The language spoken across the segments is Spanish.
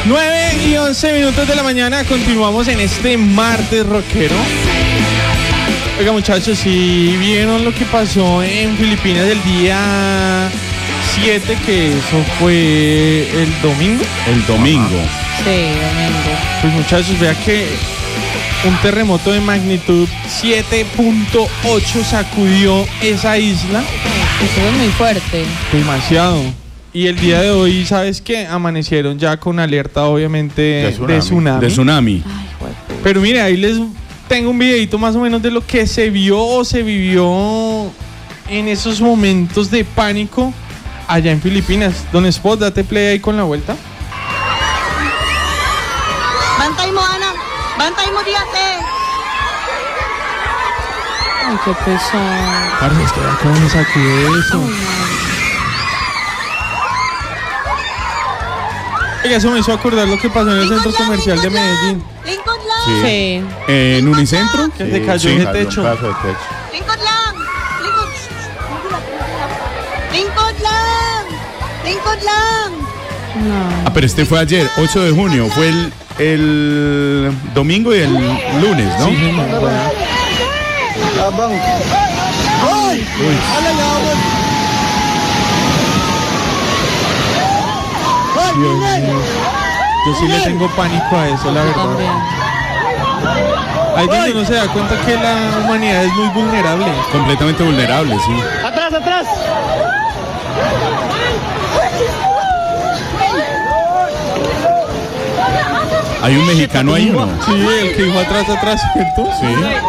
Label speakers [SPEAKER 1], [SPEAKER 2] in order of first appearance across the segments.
[SPEAKER 1] 9:11 de la mañana, continuamos en este martes rockero. Oiga, muchachos, si vieron lo que pasó en Filipinas el día 7, que eso fue el domingo.
[SPEAKER 2] El domingo.
[SPEAKER 3] Sí, domingo.
[SPEAKER 1] Pues muchachos, vea que un terremoto de magnitud 7.8 sacudió esa isla.
[SPEAKER 3] Eso es muy fuerte.
[SPEAKER 1] Demasiado. Y el día de hoy, ¿sabes qué? Amanecieron ya con alerta, obviamente, de tsunami.
[SPEAKER 3] Ay, güey.
[SPEAKER 1] Pero mire, ahí les tengo un videito más o menos de lo que se vio o se vivió en esos momentos de pánico allá en Filipinas. Don Spot, date play ahí con la vuelta.
[SPEAKER 4] Bantay mo, anak. Bantay mo, diate.
[SPEAKER 3] Ay, qué pesado.
[SPEAKER 1] Parce, es que vea cómo me sacude eso. Oiga, eso me hizo acordar lo que pasó en el centro comercial de Medellín.
[SPEAKER 4] Lingkod lang.
[SPEAKER 3] Sí.
[SPEAKER 2] ¿En Unicentro?
[SPEAKER 1] Que se cayó ese techo.
[SPEAKER 4] Lingkod lang. Lingkod. Lingkod lang. Lingkod lang.
[SPEAKER 3] No.
[SPEAKER 2] Ah, pero este fue ayer, 8 de junio. Fue el domingo y el lunes, ¿no?
[SPEAKER 1] Sí, señor.
[SPEAKER 5] Abang. Hoy!
[SPEAKER 1] Dios mío. Yo sí le tengo pánico a eso, la verdad.
[SPEAKER 3] También.
[SPEAKER 1] Ahí donde uno se da cuenta que la humanidad es muy vulnerable.
[SPEAKER 2] Completamente vulnerable, sí.
[SPEAKER 5] Atrás, atrás.
[SPEAKER 2] Hay un mexicano ahí, ¿no?
[SPEAKER 1] Sí, el que dijo atrás, ¿cierto?
[SPEAKER 2] Sí.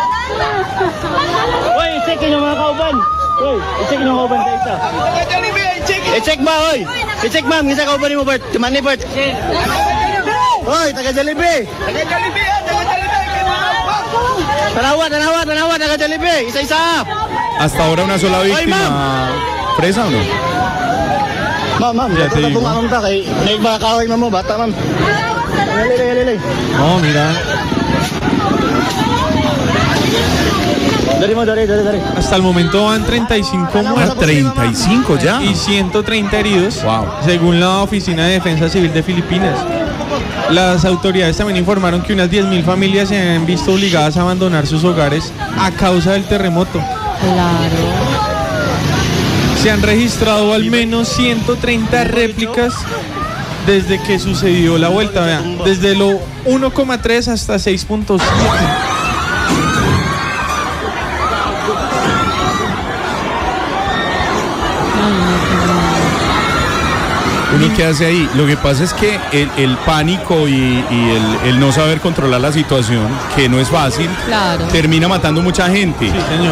[SPEAKER 5] Hoy, i-check yung mga kauban. Hoy, i-check yung mga kauban sa isa. I-check ba, hoy? I-check, ma'am. Isa kauban ni mo, Bert. Tuman ni Bert. Hoy, taga-Jollibee. Tanawa, taga-Jollibee. Isa-isa.
[SPEAKER 2] Hasta ahora una sola víctima. ¿Presa o no?
[SPEAKER 5] Ma'am,
[SPEAKER 1] Ya te
[SPEAKER 5] ito
[SPEAKER 1] digo.
[SPEAKER 5] po nga ta kay naig ba kahoy mo, bata, ma'am. Lili.
[SPEAKER 1] No, mira.
[SPEAKER 5] Dari.
[SPEAKER 1] Hasta el momento van 35
[SPEAKER 2] Ah,
[SPEAKER 1] muertos
[SPEAKER 2] 35 ya.
[SPEAKER 1] y 130 heridos,
[SPEAKER 2] Wow.
[SPEAKER 1] según la Oficina de Defensa Civil de Filipinas. Las autoridades también informaron que unas 10.000 familias se han visto obligadas a abandonar sus hogares a causa del terremoto.
[SPEAKER 3] Claro.
[SPEAKER 1] Se han registrado al menos 130 réplicas desde que sucedió la vuelta, vean, desde lo 1,3 hasta 6.7.
[SPEAKER 2] ¿Uno qué hace ahí? Lo que pasa es que el pánico y el no saber controlar la situación, que no es fácil,
[SPEAKER 3] Claro.
[SPEAKER 2] termina matando mucha gente.
[SPEAKER 1] Sí, señor.